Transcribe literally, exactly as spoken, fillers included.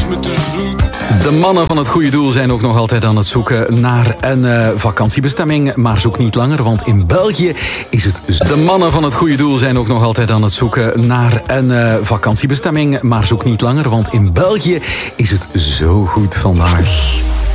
me te zoet. De mannen van het goede doel zijn ook nog altijd aan het zoeken naar een uh, vakantiebestemming. Maar zoek niet langer, want in België is het... De mannen van het goede doel zijn ook nog altijd aan het zoeken naar een uh, vakantiebestemming. Maar zoek niet langer, want in België is het zo goed vandaag.